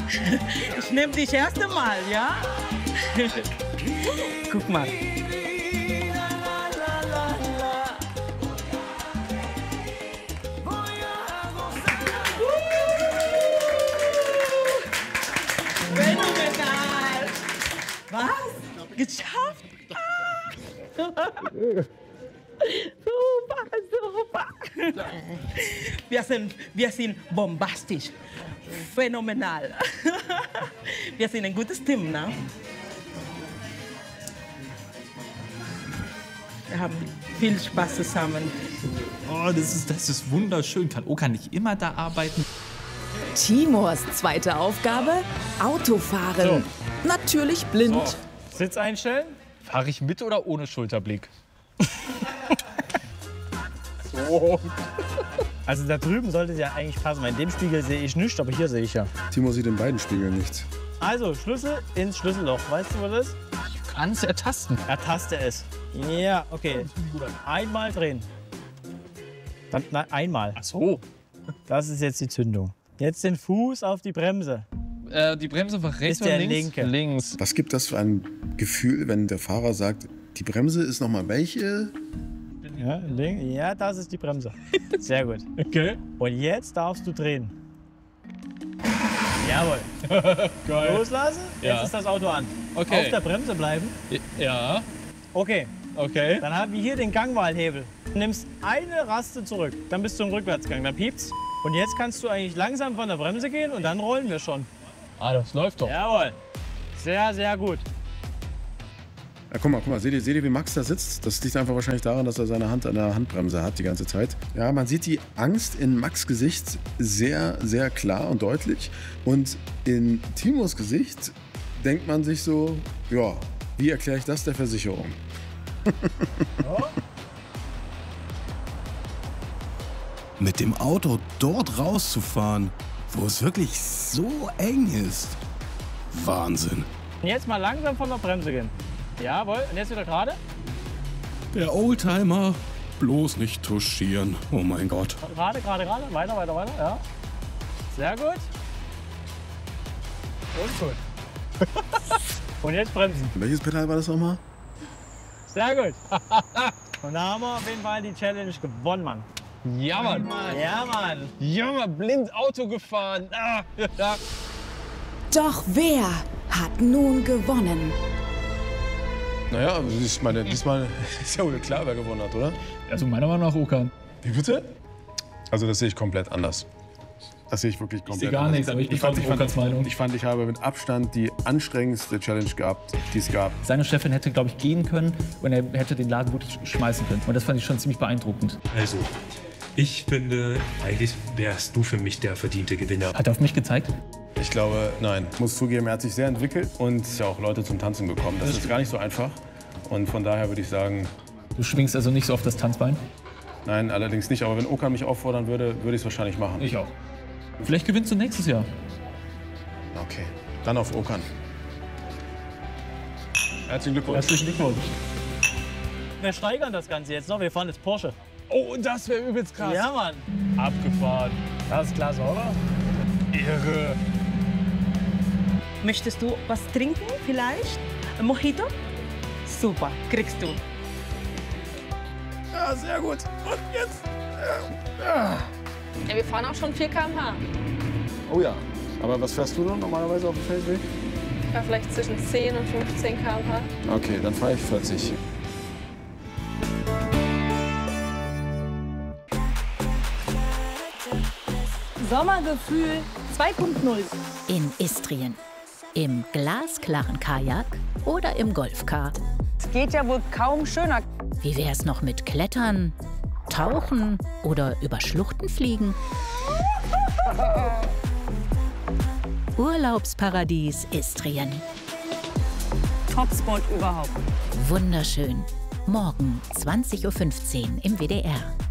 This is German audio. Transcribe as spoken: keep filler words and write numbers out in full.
Ich nehme dich das erste Mal, ja? Guck mal. Phänomenal! Was? Geschafft? Ah. Super, super. Wir sind, wir sind bombastisch. Phänomenal. Wir sind ein gutes Team, ne? Wir haben viel Spaß zusammen. Oh, das ist, das ist wunderschön. Kann Okan nicht immer da arbeiten? Timurs zweite Aufgabe: Autofahren. So. Natürlich blind. So. Sitz einstellen. Fahre ich mit oder ohne Schulterblick? So. Also da drüben sollte es ja eigentlich passen, weil in dem Spiegel sehe ich nichts, aber hier sehe ich ja. Timo sieht in beiden Spiegeln nichts. Also Schlüssel ins Schlüsselloch. Weißt du, wo das ist? Ich kann es ertasten. Ertaste es. Ja, okay. Einmal drehen. Dann, nein, einmal. Ach so. Das ist jetzt die Zündung. Jetzt den Fuß auf die Bremse. Äh, die Bremse war rechts Ist der oder links? linke. Links. Was gibt das für ein Gefühl, wenn der Fahrer sagt, die Bremse ist noch mal welche? Ja, link. Ja, das ist die Bremse. Sehr gut. Okay. Und jetzt darfst du drehen. Jawohl. Geil. Loslassen. Ja. Jetzt ist das Auto an. Okay. Auf der Bremse bleiben. Ja. Okay. Okay. Dann haben wir hier den Gangwahlhebel. Du nimmst eine Raste zurück. Dann bist du im Rückwärtsgang. Dann piept's. Und jetzt kannst du eigentlich langsam von der Bremse gehen und dann rollen wir schon. Ah, das läuft doch. Jawohl. Sehr, sehr gut. Ja, guck mal, guck mal, seht ihr, seht ihr, wie Max da sitzt? Das liegt einfach wahrscheinlich daran, dass er seine Hand an der Handbremse hat die ganze Zeit. Ja, man sieht die Angst in Max' Gesicht sehr, sehr klar und deutlich. Und in Timos Gesicht denkt man sich so, ja, wie erkläre ich das der Versicherung? Mit dem Auto dort rauszufahren, wo es wirklich so eng ist. Wahnsinn. Und jetzt mal langsam von der Bremse gehen. Jawohl. Und jetzt wieder gerade. Der Oldtimer, bloß nicht touchieren. Oh mein Gott. Gerade, gerade, gerade. Weiter, weiter, weiter. Ja. Sehr gut. Und gut. Und jetzt bremsen. Welches Pedal war das nochmal? Sehr gut. Und da haben wir auf jeden Fall die Challenge gewonnen, Mann. Ja, Mann. Ja, Mann. Ja, Mann, blind Auto gefahren. Ah, ja. Doch wer hat nun gewonnen? Naja, also ich meine, diesmal ist ja wohl klar, wer gewonnen hat, oder? Also meiner Meinung nach Okan. Wie bitte? Also das sehe ich komplett anders. Das sehe ich wirklich komplett Ich sehe gar nichts, aber ich bin trotzdem Okans Meinung. Ich fand, ich habe mit Abstand die anstrengendste Challenge gehabt, die es gab. Seine Chefin hätte, glaube ich, gehen können und er hätte den Laden wirklich schmeißen können. Und das fand ich schon ziemlich beeindruckend. Also, ich finde, eigentlich wärst du für mich der verdiente Gewinner. Hat er auf mich gezeigt? Ich glaube, nein. Ich muss zugeben, er hat sich sehr entwickelt und ja auch Leute zum Tanzen bekommen. Das ist gar nicht so einfach. Und von daher würde ich sagen, Du schwingst also nicht so auf das Tanzbein? nein, allerdings nicht. Aber wenn Okan mich auffordern würde, würde ich es wahrscheinlich machen. Ich auch. Vielleicht gewinnst du nächstes Jahr. Okay, dann auf Okan. Herzlichen Glückwunsch. Herzlichen Glückwunsch. Wir steigern das Ganze jetzt noch. Wir fahren jetzt Porsche. Oh, das wäre übelst krass. Ja, Mann. Abgefahren. Das ist klasse, oder? Irre. Möchtest du was trinken vielleicht? Ein Mojito? Super, kriegst du. Ja, sehr gut. Und jetzt? Ja, wir fahren auch schon vier Kilometer pro Stunde. Oh ja. Aber was fährst du noch normalerweise auf dem Feldweg? Ich fahre vielleicht zwischen zehn und fünfzehn Kilometer pro Stunde. Okay, dann fahre ich vierzig. Sommergefühl zwei Punkt null. In Istrien. Im glasklaren Kajak oder im Golfcar. Es geht ja wohl kaum schöner. Wie wär's noch mit Klettern, Tauchen oder über Schluchten fliegen? Urlaubsparadies Istrien. Topspot überhaupt. Wunderschön. Morgen zwanzig Uhr fünfzehn im W D R.